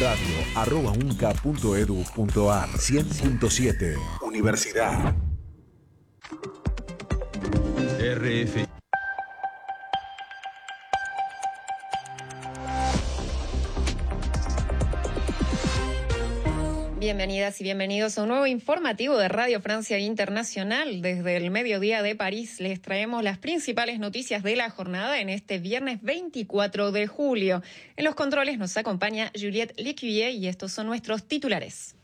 radio@unca.edu.ar 100.7 Universidad. RF. Bienvenidas y bienvenidos a un nuevo informativo de Radio Francia Internacional. Desde el mediodía de París les traemos las principales noticias de la jornada en este viernes 24 de julio. En los controles nos acompaña Juliette Lecuyer y estos son nuestros titulares.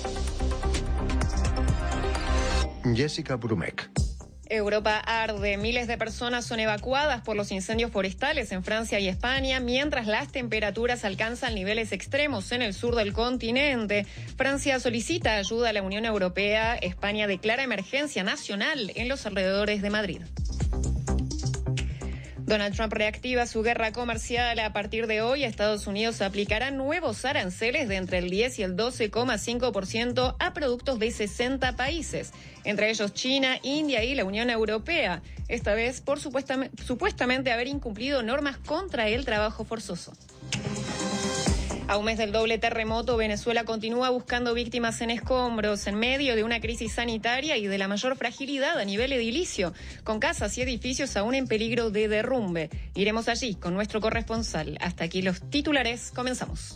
Jessica Brumek. Europa arde. Miles de personas son evacuadas por los incendios forestales en Francia y España, mientras las temperaturas alcanzan niveles extremos en el sur del continente. Francia solicita ayuda a la Unión Europea. España declara emergencia nacional en los alrededores de Madrid. Donald Trump reactiva su guerra comercial. A partir de hoy, Estados Unidos aplicará nuevos aranceles de entre el 10 y el 12,5% a productos de 60 países, entre ellos China, India y la Unión Europea, esta vez por supuestamente haber incumplido normas contra el trabajo forzoso. A un mes del doble terremoto, Venezuela continúa buscando víctimas en escombros, en medio de una crisis sanitaria y de la mayor fragilidad a nivel edilicio, con casas y edificios aún en peligro de derrumbe. Iremos allí con nuestro corresponsal. Hasta aquí los titulares. Comenzamos.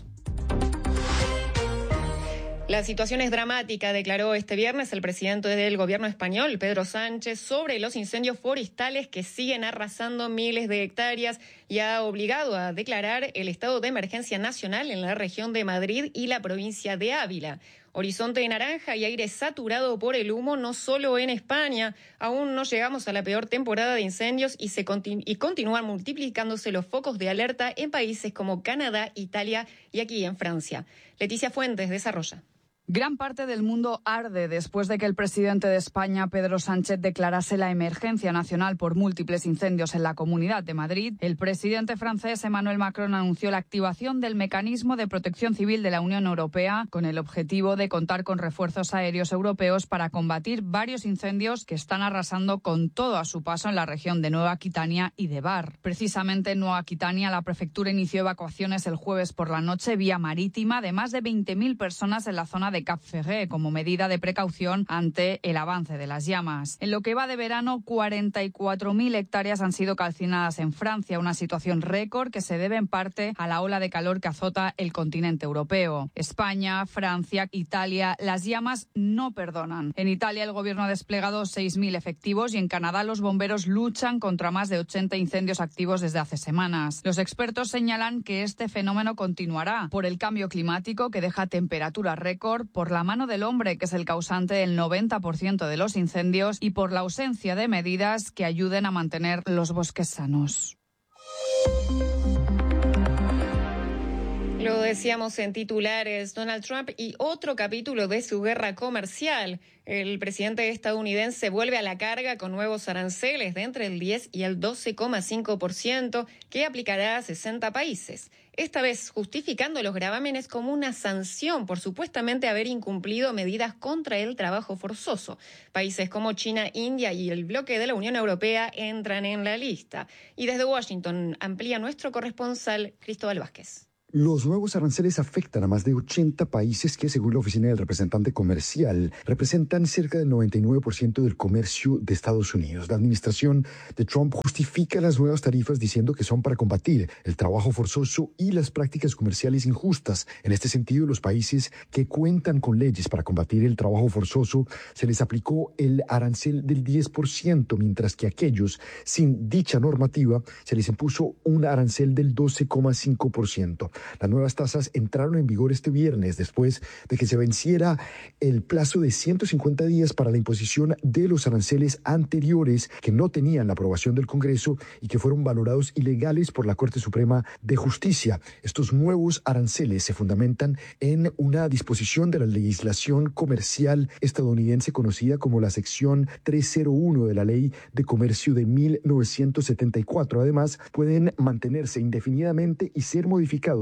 La situación es dramática, declaró este viernes el presidente del gobierno español, Pedro Sánchez, sobre los incendios forestales que siguen arrasando miles de hectáreas y ha obligado a declarar el estado de emergencia nacional en la región de Madrid y la provincia de Ávila. Horizonte naranja y aire saturado por el humo no solo en España. Aún no llegamos a la peor temporada de incendios y continúan multiplicándose los focos de alerta en países como Canadá, Italia y aquí en Francia. Leticia Fuentes desarrolla. Gran parte del mundo arde después de que el presidente de España, Pedro Sánchez, declarase la emergencia nacional por múltiples incendios en la Comunidad de Madrid. El presidente francés, Emmanuel Macron, anunció la activación del mecanismo de protección civil de la Unión Europea con el objetivo de contar con refuerzos aéreos europeos para combatir varios incendios que están arrasando con todo a su paso en la región de Nueva Aquitania y de Var. Precisamente en Nueva Aquitania, la prefectura inició evacuaciones el jueves por la noche vía marítima de más de 20.000 personas en la zona de Cap Ferret como medida de precaución ante el avance de las llamas. En lo que va de verano, 44.000 hectáreas han sido calcinadas en Francia, una situación récord que se debe en parte a la ola de calor que azota el continente europeo. España, Francia, Italia, las llamas no perdonan. En Italia el gobierno ha desplegado 6.000 efectivos y en Canadá los bomberos luchan contra más de 80 incendios activos desde hace semanas. Los expertos señalan que este fenómeno continuará por el cambio climático que deja temperaturas récord, por la mano del hombre, que es el causante del 90% de los incendios, y por la ausencia de medidas que ayuden a mantener los bosques sanos. Lo decíamos en titulares, Donald Trump y otro capítulo de su guerra comercial. El presidente estadounidense vuelve a la carga con nuevos aranceles de entre el 10 y el 12,5% que aplicará a 60 países. Esta vez justificando los gravámenes como una sanción por supuestamente haber incumplido medidas contra el trabajo forzoso. Países como China, India y el bloque de la Unión Europea entran en la lista. Y desde Washington amplía nuestro corresponsal Cristóbal Vázquez. Los nuevos aranceles afectan a más de 80 países que, según la oficina del representante comercial, representan cerca del 99% del comercio de Estados Unidos. La administración de Trump justifica las nuevas tarifas diciendo que son para combatir el trabajo forzoso y las prácticas comerciales injustas. En este sentido, los países que cuentan con leyes para combatir el trabajo forzoso se les aplicó el arancel del 10%, mientras que a aquellos sin dicha normativa se les impuso un arancel del 12,5%. Las nuevas tasas entraron en vigor este viernes después de que se venciera el plazo de 150 días para la imposición de los aranceles anteriores que no tenían la aprobación del Congreso y que fueron valorados ilegales por la Corte Suprema de Justicia. Estos nuevos aranceles se fundamentan en una disposición de la legislación comercial estadounidense conocida como la sección 301 de la Ley de Comercio de 1974. Además, pueden mantenerse indefinidamente y ser modificados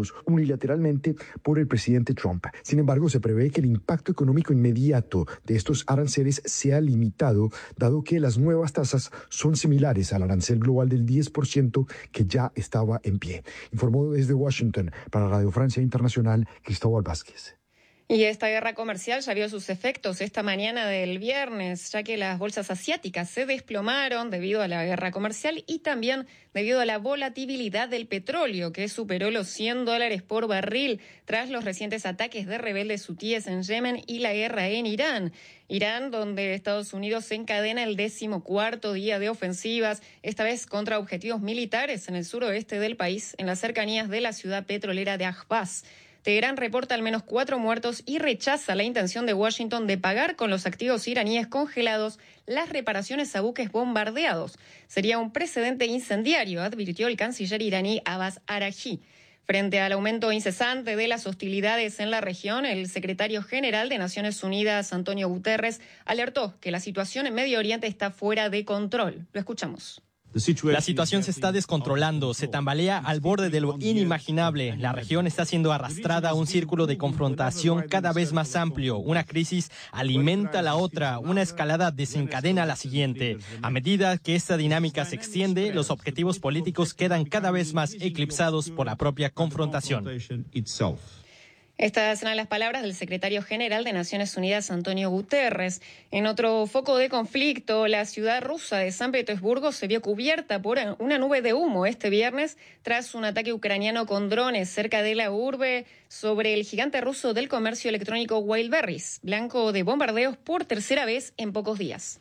impuestos unilateralmente por el presidente Trump. Sin embargo, se prevé que el impacto económico inmediato de estos aranceles sea limitado, dado que las nuevas tasas son similares al arancel global del 10% que ya estaba en pie. Informó desde Washington para Radio Francia Internacional, Cristóbal Vázquez. Y esta guerra comercial ya vio sus efectos esta mañana del viernes, ya que las bolsas asiáticas se desplomaron debido a la guerra comercial y también debido a la volatilidad del petróleo, que superó los $100 por barril tras los recientes ataques de rebeldes hutíes en Yemen y la guerra en Irán. Irán, donde Estados Unidos encadena el 14º día de ofensivas, esta vez contra objetivos militares en el suroeste del país, en las cercanías de la ciudad petrolera de Ahvaz. Teherán reporta al menos 4 muertos y rechaza la intención de Washington de pagar con los activos iraníes congelados las reparaciones a buques bombardeados. Sería un precedente incendiario, advirtió el canciller iraní Abbas Araghchi. Frente al aumento incesante de las hostilidades en la región, el secretario general de Naciones Unidas, Antonio Guterres, alertó que la situación en Medio Oriente está fuera de control. Lo escuchamos. La situación se está descontrolando, se tambalea al borde de lo inimaginable. La región está siendo arrastrada a un círculo de confrontación cada vez más amplio. Una crisis alimenta la otra, una escalada desencadena la siguiente. A medida que esta dinámica se extiende, los objetivos políticos quedan cada vez más eclipsados por la propia confrontación. Estas eran las palabras del secretario general de Naciones Unidas, Antonio Guterres. En otro foco de conflicto, la ciudad rusa de San Petersburgo se vio cubierta por una nube de humo este viernes tras un ataque ucraniano con drones cerca de la urbe sobre el gigante ruso del comercio electrónico Wildberries, blanco de bombardeos por tercera vez en pocos días.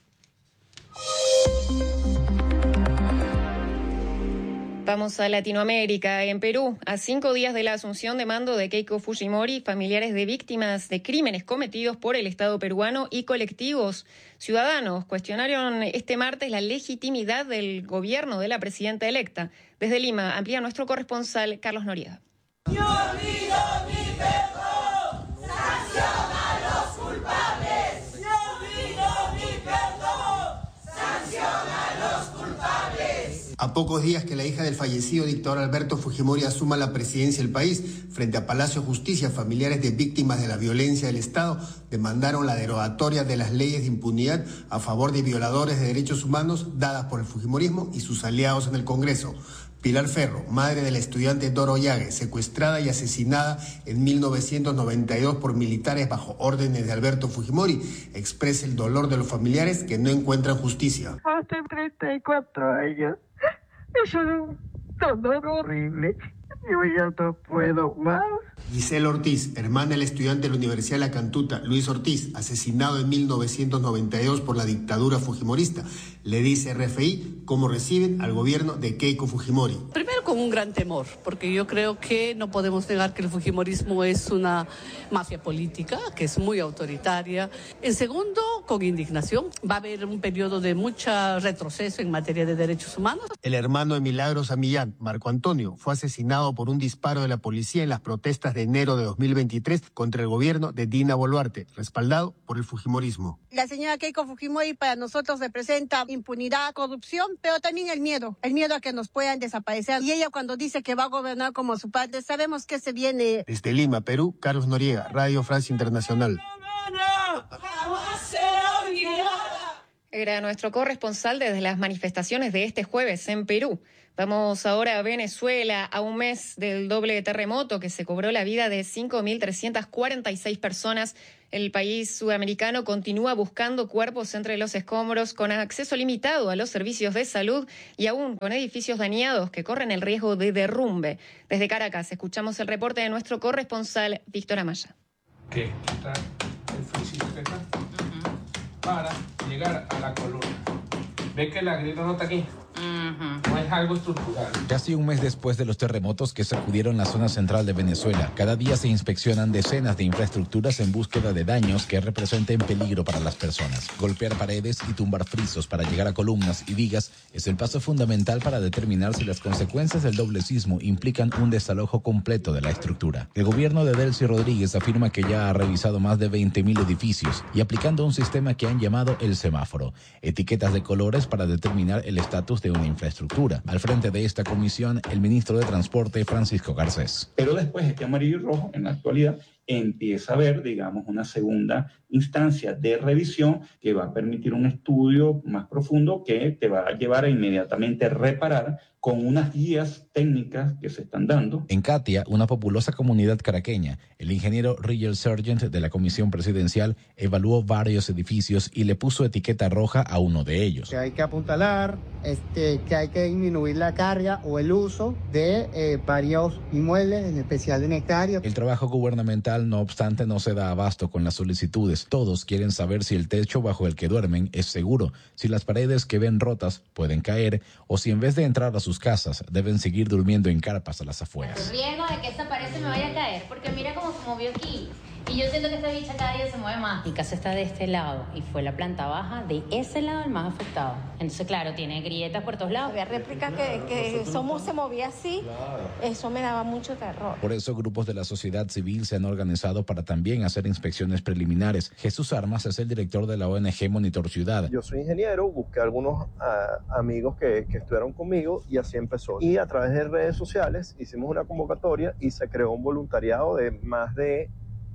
Vamos a Latinoamérica. En Perú, a 5 días de la asunción de mando de Keiko Fujimori, familiares de víctimas de crímenes cometidos por el Estado peruano y colectivos ciudadanos cuestionaron este martes la legitimidad del gobierno de la presidenta electa. Desde Lima, amplía nuestro corresponsal Carlos Noriega. Yo pido mi perdón, sanciona a los culpables. Yo pido mi perdón, sanciona a los culpables. A pocos días que la hija del fallecido dictador Alberto Fujimori asuma la presidencia del país, frente a Palacio de Justicia, familiares de víctimas de la violencia del Estado demandaron la derogatoria de las leyes de impunidad a favor de violadores de derechos humanos dadas por el fujimorismo y sus aliados en el Congreso. Pilar Ferro, madre de la estudiante Doro Yague, secuestrada y asesinada en 1992 por militares bajo órdenes de Alberto Fujimori, expresa el dolor de los familiares que no encuentran justicia. Hace 34 años. Es un dolor horrible. Yo ya no puedo más. Gisela Ortiz, hermana del estudiante de la Universidad de La Cantuta, Luis Ortiz, asesinado en 1992 por la dictadura fujimorista, le dice a RFI cómo reciben al gobierno de Keiko Fujimori. Primero con un gran temor, porque yo creo que no podemos negar que el fujimorismo es una mafia política, que es muy autoritaria. En segundo, con indignación. Va a haber un periodo de mucho retroceso en materia de derechos humanos. El hermano de Milagros Amillán, Marco Antonio, fue asesinado por un disparo de la policía en las protestas de enero de 2023 contra el gobierno de Dina Boluarte, respaldado por el fujimorismo. La señora Keiko Fujimori para nosotros representa impunidad, corrupción, pero también el miedo a que nos puedan desaparecer. Y ella cuando dice que va a gobernar como su padre, sabemos que se viene. Desde Lima, Perú, Carlos Noriega, Radio Francia Internacional. Era nuestro corresponsal desde las manifestaciones de este jueves en Perú. Vamos ahora a Venezuela, a un mes del doble terremoto que se cobró la vida de 5.346 personas. El país sudamericano continúa buscando cuerpos entre los escombros con acceso limitado a los servicios de salud y aún con edificios dañados que corren el riesgo de derrumbe. Desde Caracas escuchamos el reporte de nuestro corresponsal Víctor Amaya. ¿Qué? Está el frisillo que está para llegar a la columna. ¿Ves que la grieta no está aquí? No es algo estructural. Casi un mes después de los terremotos que sacudieron la zona central de Venezuela, cada día se inspeccionan decenas de infraestructuras en búsqueda de daños que representen peligro para las personas. Golpear paredes y tumbar frisos para llegar a columnas y vigas es el paso fundamental para determinar si las consecuencias del doble sismo implican un desalojo completo de la estructura. El gobierno de Delcy Rodríguez afirma que ya ha revisado más de 20.000 edificios y aplicando un sistema que han llamado el semáforo, etiquetas de colores para determinar el estatus de una infraestructura. Al frente de esta comisión, el ministro de Transporte, Francisco Garcés. Pero después este amarillo y rojo, en la actualidad, empieza a haber, digamos, una segunda instancia de revisión que va a permitir un estudio más profundo que te va a llevar a inmediatamente reparar con unas guías técnicas que se están dando. En Catia, una populosa comunidad caraqueña, el ingeniero Rigel Sargent de la Comisión Presidencial evaluó varios edificios y le puso etiqueta roja a uno de ellos. Que hay que apuntalar, que hay que disminuir la carga o el uso de varios inmuebles, en especial en hectáreas. El trabajo gubernamental, no obstante, no se da abasto con las solicitudes. Todos quieren saber si el techo bajo el que duermen es seguro, si las paredes que ven rotas pueden caer o si en vez de entrar a sus casas deben seguir durmiendo en carpas a las afueras. Riesgo de que esa pared se me vaya a caer, porque mira cómo se movió aquí. Y yo siento que esta bicha cada día se mueve más. Mi casa está de este lado y fue la planta baja de ese lado el más afectado. Entonces, claro, tiene grietas por todos lados. Había réplicas que se movía así. Eso me daba mucho terror. Por eso, grupos de la sociedad civil se han organizado para también hacer inspecciones preliminares. Jesús Armas es el director de la ONG Monitor Ciudad. Yo soy ingeniero, busqué algunos amigos que estudiaron conmigo y así empezó. Y a través de redes sociales hicimos una convocatoria y se creó un voluntariado de más de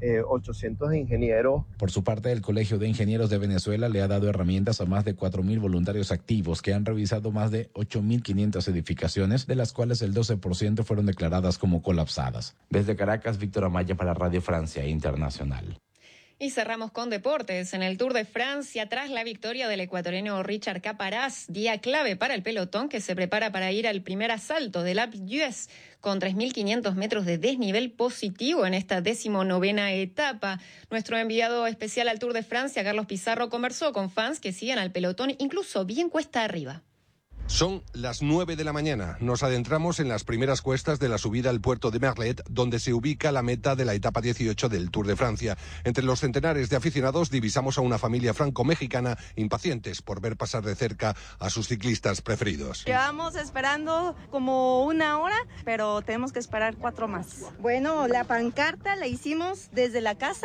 800 ingenieros. Por su parte, el Colegio de Ingenieros de Venezuela le ha dado herramientas a más de 4.000 voluntarios activos que han revisado más de 8.500 edificaciones, de las cuales el 12% fueron declaradas como colapsadas. Desde Caracas, Víctor Amaya para Radio Francia Internacional. Y cerramos con deportes. En el Tour de Francia, tras la victoria del ecuatoriano Richard Caparás, día clave para el pelotón que se prepara para ir al primer asalto del Alpe d'Huez con 3.500 metros de desnivel positivo en esta 19ª etapa. Nuestro enviado especial al Tour de Francia, Carlos Pizarro, conversó con fans que siguen al pelotón incluso bien cuesta arriba. Son las 9 de la mañana. Nos adentramos en las primeras cuestas de la subida al puerto de Merlet, donde se ubica la meta de la etapa 18 del Tour de Francia. Entre los centenares de aficionados divisamos a una familia franco-mexicana impacientes por ver pasar de cerca a sus ciclistas preferidos. Llevamos esperando como 1 hora, pero tenemos que esperar 4 más. Bueno, la pancarta la hicimos desde la casa.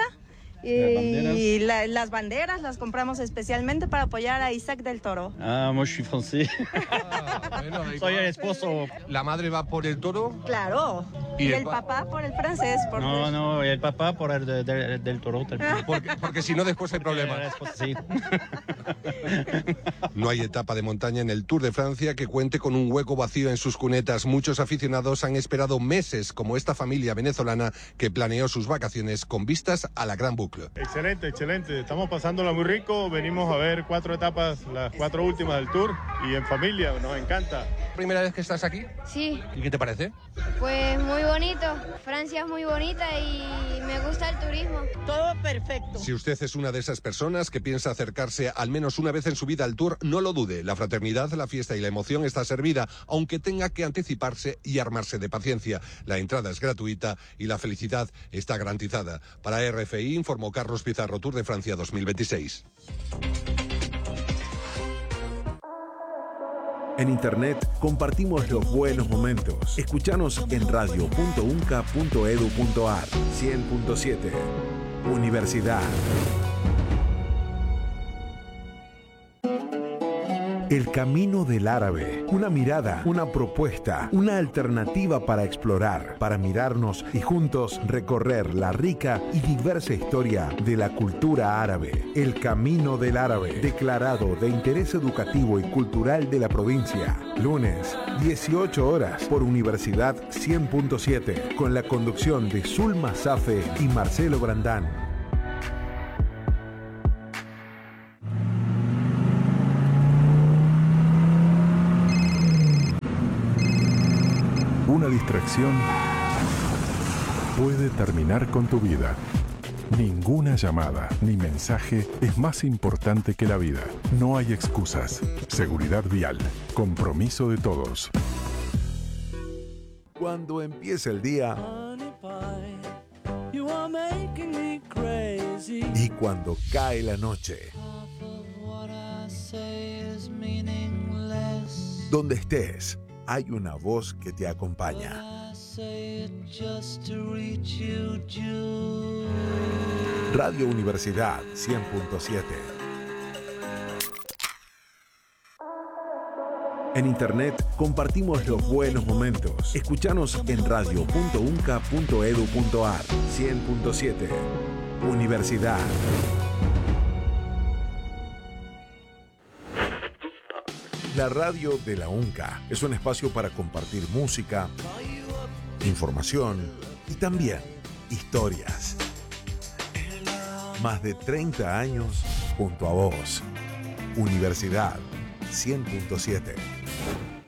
Y las banderas las compramos especialmente para apoyar a Isaac del Toro. Moi je suis français. Soy el esposo. ¿La madre va por el toro? Claro. Y el papá por el francés. No, el papá por el del toro. Porque si no, después hay problemas. Sí. No hay etapa de montaña en el Tour de Francia que cuente con un hueco vacío en sus cunetas. Muchos aficionados han esperado meses, como esta familia venezolana que planeó sus vacaciones con vistas a la Gran Boucle. Excelente. Estamos pasándola muy rico. Venimos a ver 4 etapas, las 4 últimas del Tour, y en familia, nos encanta. ¿Primera vez que estás aquí? Sí. ¿Y qué te parece? Pues muy bonito. Francia es muy bonita y me gusta el turismo. Todo perfecto. Si usted es una de esas personas que piensa acercarse al menos una vez en su vida al Tour, no lo dude. La fraternidad, la fiesta y la emoción está servida, aunque tenga que anticiparse y armarse de paciencia. La entrada es gratuita y la felicidad está garantizada. Para RFI informó Carlos Pizarro, Tour de Francia 2026. En Internet compartimos los buenos momentos. Escúchanos en radio.unca.edu.ar 100.7. Universidad. El camino del árabe. Una mirada, una propuesta, una alternativa para explorar, para mirarnos y juntos recorrer la rica y diversa historia de la cultura árabe. El camino del árabe, declarado de interés educativo y cultural de la provincia. Lunes, 18 horas, por Universidad 100.7, con la conducción de Zulma Safe y Marcelo Brandán. Una distracción puede terminar con tu vida. Ninguna llamada ni mensaje es más importante que la vida. No hay excusas. Seguridad vial. Compromiso de todos. Cuando empieza el día y cuando cae la noche. Donde estés, hay una voz que te acompaña. Radio Universidad 100.7. En internet compartimos los buenos momentos. Escuchanos en radio.unca.edu.ar. 100.7 Universidad. La radio de la UNCA es un espacio para compartir música, información y también historias. Más de 30 años junto a vos. Universidad 100.7.